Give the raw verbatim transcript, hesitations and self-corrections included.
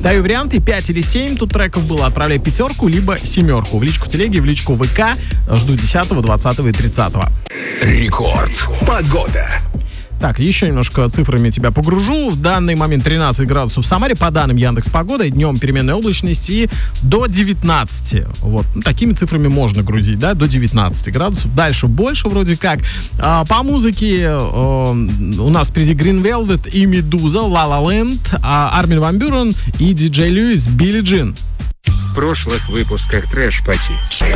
Даю варианты, пять или семь тут треков было. Отправляй пятерку, либо семерку. В личку телеги, в личку ВК. Жду десятого, двадцатого и тридцатого. Рекорд. Погода. Так, еще немножко цифрами тебя погружу. В данный момент тринадцать градусов в Самаре, по данным Яндекс.Погоды. Днем переменная облачность и до девятнадцати. Вот, ну, такими цифрами можно грузить, да, до девятнадцати градусов. Дальше больше вроде как. А, по музыке а, у нас впереди Green Velvet и Медуза, La La Land, а, Армин ван Бюрен и диджей Льюис, Билли Джин. В прошлых выпусках Трэш Пати.